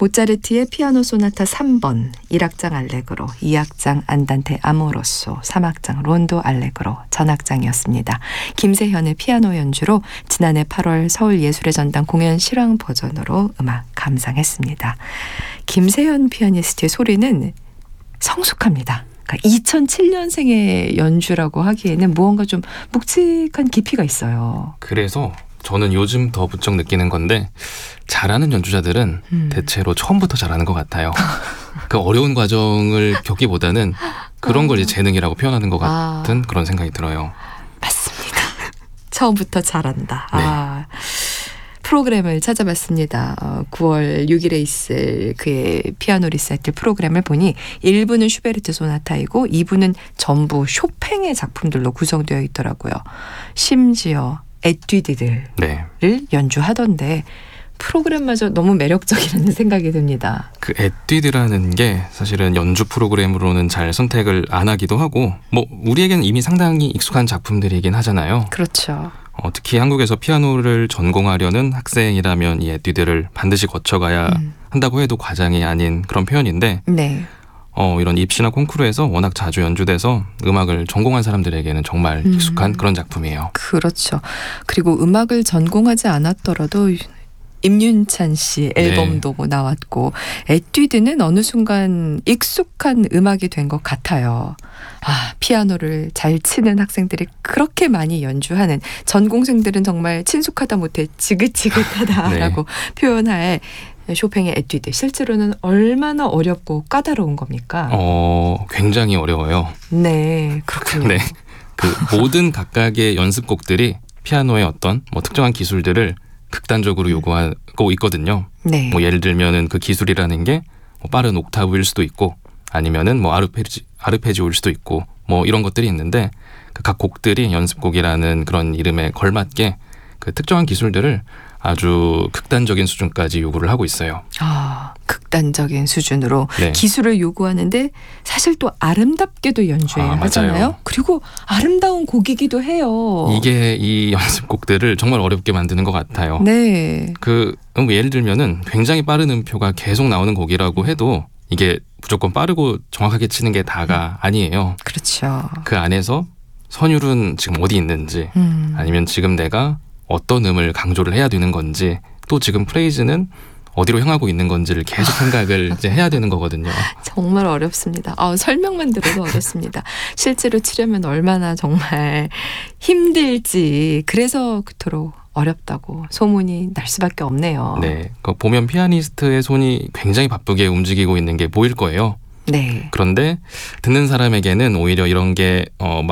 모차르트의 피아노 소나타 3번, 1악장 알레그로, 2악장 안단테 아모로소, 3악장 론도 알레그로, 전악장이었습니다. 김세현의 피아노 연주로 지난해 8월 서울예술의 전당 공연 실황 버전으로 음악 감상했습니다. 김세현 피아니스트의 소리는 성숙합니다. 2007년생의 연주라고 하기에는 무언가 좀 묵직한 깊이가 있어요. 그래서 저는 요즘 더 부쩍 느끼는 건데 잘하는 연주자들은 대체로 처음부터 잘하는 것 같아요. 그 어려운 과정을 겪기보다는 그런 걸 이제 재능이라고 표현하는 것 같은 그런 생각이 들어요. 맞습니다. 처음부터 잘한다. 네. 프로그램을 찾아봤습니다. 9월 6일에 있을 그의 피아노 리사이틀 프로그램을 보니 1부는 슈베르트 소나타이고 2부는 전부 쇼팽의 작품들로 구성되어 있더라고요. 심지어 에뛰드들을 연주하던데 프로그램마저 너무 매력적이라는 생각이 듭니다. 그 에뛰드라는 게 사실은 연주 프로그램으로는 잘 선택을 안 하기도 하고 뭐 우리에게는 이미 상당히 익숙한 작품들이긴 하잖아요. 그렇죠. 특히 한국에서 피아노를 전공하려는 학생이라면 이 에뛰드를 반드시 거쳐가야 한다고 해도 과장이 아닌 그런 표현인데 네. 이런 입시나 콩쿠르에서 워낙 자주 연주돼서 음악을 전공한 사람들에게는 정말 익숙한 그런 작품이에요. 그렇죠. 그리고 음악을 전공하지 않았더라도 임윤찬 씨 앨범도 나왔고 에뛰드는 어느 순간 익숙한 음악이 된 것 같아요. 피아노를 잘 치는 학생들이 그렇게 많이 연주하는, 전공생들은 정말 친숙하다 못해 지긋지긋하다라고 표현할 쇼팽의 에뛰드, 실제로는 얼마나 어렵고 까다로운 겁니까? 굉장히 어려워요. 네, 그렇군요. 네, 그 모든 각각의 연습곡들이 피아노의 어떤 특정한 기술들을 극단적으로 요구하고 있거든요. 네. 예를 들면은 그 기술이라는 게 빠른 옥타브일 수도 있고 아니면은 아르페지오일 수도 있고 이런 것들이 있는데 그 각 곡들이 연습곡이라는 그런 이름에 걸맞게 그 특정한 기술들을 아주 극단적인 수준까지 요구를 하고 있어요. 극단적인 수준으로 네. 기술을 요구하는데 사실 또 아름답게도 연주해야 하잖아요. 맞아요. 그리고 아름다운 곡이기도 해요. 이게 이 연습곡들을 정말 어렵게 만드는 것 같아요. 네. 예를 들면은 굉장히 빠른 음표가 계속 나오는 곡이라고 해도 이게 무조건 빠르고 정확하게 치는 게 다가 아니에요. 그렇죠. 그 안에서 선율은 지금 어디 있는지 아니면 지금 내가 어떤 음을 강조를 해야 되는 건지 또 지금 프레이즈는 어디로 향하고 있는 건지를 계속 생각을 이제 해야 되는 거거든요. 정말 어렵습니다. 설명만 들어도 어렵습니다. 실제로 치려면 얼마나 정말 힘들지. 그래서 그토록 어렵다고 소문이 날 수밖에 없네요. 네, 보면 피아니스트의 손이 굉장히 바쁘게 움직이고 있는 게 보일 거예요. 네. 그런데 듣는 사람에게는 오히려 이런 게